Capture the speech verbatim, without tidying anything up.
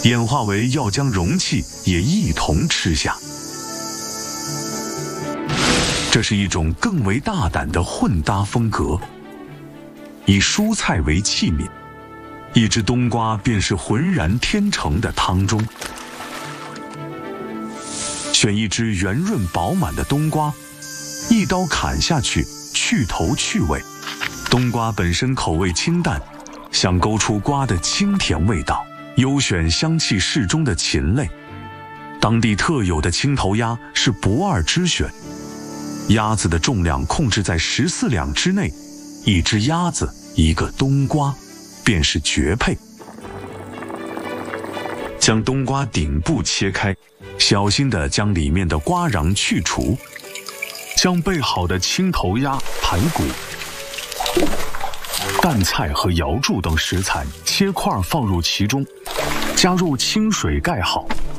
演化为要将容器也一同吃下。这是一种更为大胆的混搭风格，以蔬菜为器皿，一只冬瓜便是浑然天成的汤中。选一只圆润饱满的冬瓜，一刀砍下去，去头去尾。冬瓜本身口味清淡，想勾出瓜的清甜味道，优选香气适中的禽类。当地特有的青头鸭是不二之选，鸭子的重量控制在十四两之内，一只鸭子一个冬瓜便是绝配。将冬瓜顶部切开，小心地将里面的瓜瓤去除，将备好的青头鸭、排骨、蛋菜和瑶柱等食材切块放入其中，加入清水盖好，